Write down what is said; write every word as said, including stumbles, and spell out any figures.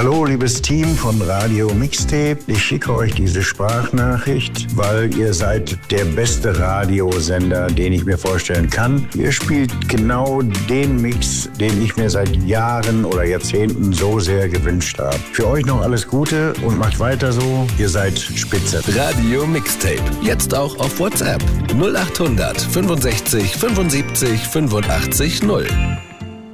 Hallo, liebes Team von Radio Mixtape. Ich schicke euch diese Sprachnachricht, weil ihr seid der beste Radiosender, den ich mir vorstellen kann. Ihr spielt genau den Mix, den ich mir seit Jahren oder Jahrzehnten so sehr gewünscht habe. Für euch noch alles Gute und macht weiter so. Ihr seid spitze. Radio Mixtape. Jetzt auch auf WhatsApp. null acht hundert fünfundsechzig fünfundsiebzig fünfundachtzig null.